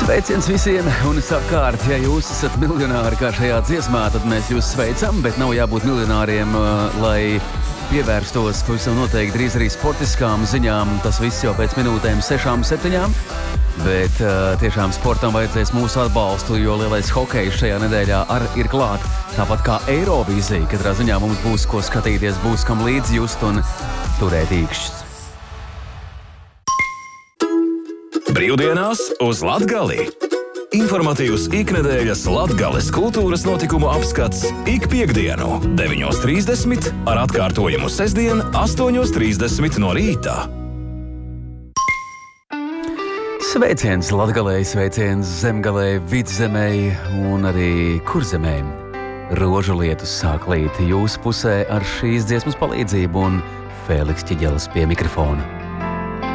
Sveiciens visiem, un sakārt, ja jūs esat miljonāri kā šajā dziesmā, tad mēs jūs sveicam, bet nav jābūt miljonāriem, lai pievērstos pavisam noteikti drīz arī sportiskām ziņām. Tas viss jau pēc minūtēm 6-7, bet tiešām sportam vajadzēs mūsu atbalstu, jo lielais hokejs šajā nedēļā arī ir klāt. Tāpat kā Eirovīzija, katrā ziņā mums būs ko skatīties, būs kam līdzi just un turēt īkšķus. Brīvdienās uz Latgali. Informatīvs iknedēļas Latgales kultūras notikumu apskats ik piektdienu 9:30 ar atkārtojumu sestdien 8:30 no rīta. Sveiciens Latgalei, sveiciens Zemgalei, Vidzemei un arī Kurzemei. Rožu lietus sāk līt jūsu pusē ar šīs dziesmas palīdzību un Fēliks Ķiģelis pie mikrofona.